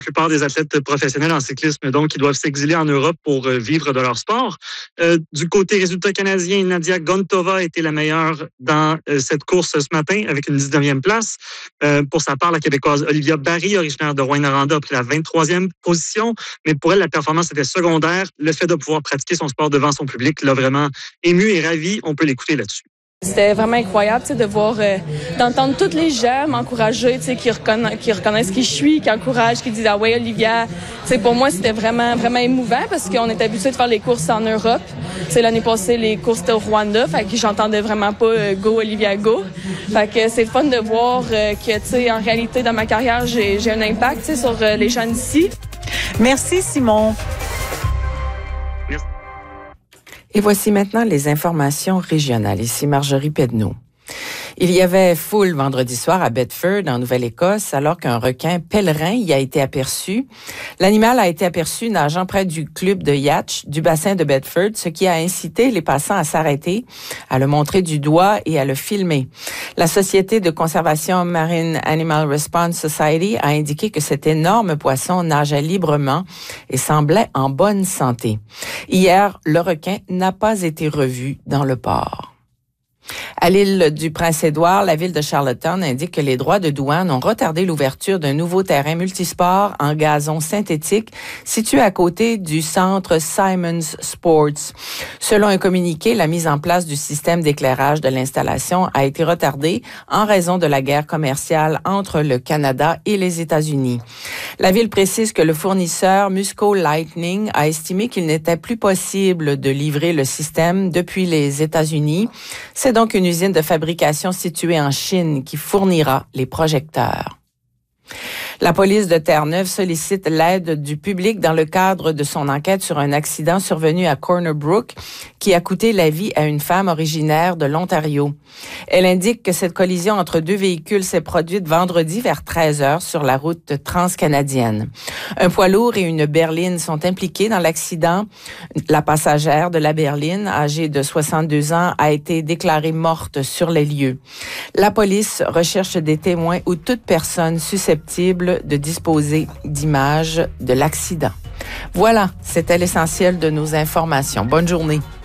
plupart des athlètes professionnels en cyclisme, donc, qui doivent s'exiler en Europe pour vivre de leur sport. Du côté résultat canadien, Nadia Gontova a été la meilleure dans cette course ce matin avec une 19e place. Pour sa part, la Québécoise Olivia Barry, originaire de Rouyn-Noranda, a pris la 23e position. Mais pour elle, la performance était secondaire. Le fait de pouvoir pratiquer son sport devant son public l'a vraiment ému et ravi. On peut l'écouter là-dessus. C'était vraiment incroyable, de voir, d'entendre tous les gens m'encourager, qui reconnaissent qui je suis, qui encouragent, qui disent ah ouais Olivia. Pour moi c'était vraiment émouvant parce qu'on est habitué de faire les courses en Europe. L'année passée les courses au Rwanda, fait que j'entendais vraiment pas go Olivia go. Fait que c'est fun de voir que en réalité dans ma carrière j'ai un impact sur les gens d'ici. Merci Simon. Et voici maintenant les informations régionales. Ici Marjorie Pedneau. Il y avait foule vendredi soir à Bedford, en Nouvelle-Écosse, alors qu'un requin pèlerin y a été aperçu. L'animal a été aperçu nageant près du club de yacht du bassin de Bedford, ce qui a incité les passants à s'arrêter, à le montrer du doigt et à le filmer. La Société de conservation Marine Animal Response Society a indiqué que cet énorme poisson nageait librement et semblait en bonne santé. Hier, le requin n'a pas été revu dans le port. À l'île du Prince-Édouard, la ville de Charlottetown indique que les droits de douane ont retardé l'ouverture d'un nouveau terrain multisport en gazon synthétique situé à côté du centre Simons Sports. Selon un communiqué, la mise en place du système d'éclairage de l'installation a été retardée en raison de la guerre commerciale entre le Canada et les États-Unis. La ville précise que le fournisseur Musco Lightning a estimé qu'il n'était plus possible de livrer le système depuis les États-Unis. C'est donc une usine de fabrication située en Chine qui fournira les projecteurs. La police de Terre-Neuve sollicite l'aide du public dans le cadre de son enquête sur un accident survenu à Corner Brook qui a coûté la vie à une femme originaire de l'Ontario. Elle indique que cette collision entre deux véhicules s'est produite vendredi vers 13h sur la route transcanadienne. Un poids lourd et une berline sont impliqués dans l'accident. La passagère de la berline, âgée de 62 ans, a été déclarée morte sur les lieux. La police recherche des témoins ou toute personne susceptible de disposer d'images de l'accident. Voilà, c'était l'essentiel de nos informations. Bonne journée.